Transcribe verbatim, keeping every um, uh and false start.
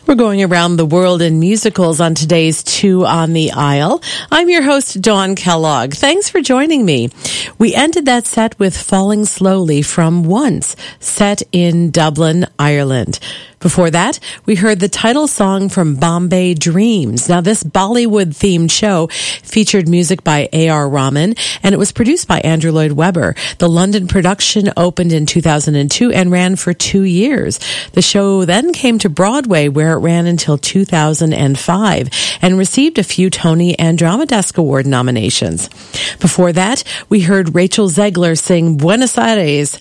We're going around the world in musicals on today's Two on the Aisle. I'm your host, Dawn Kellogg. Thanks for joining me. We ended that set with Falling Slowly from Once, set in Dublin, Ireland. Before that, we heard the title song from Bombay Dreams. Now, this Bollywood-themed show featured music by A R. Rahman, and it was produced by Andrew Lloyd Webber. The London production opened in two thousand two and ran for two years. The show then came to Broadway, where it ran until two thousand five, and received a few Tony and Drama Desk Award nominations. Before that, we heard Rachel Zegler sing Buenos Aires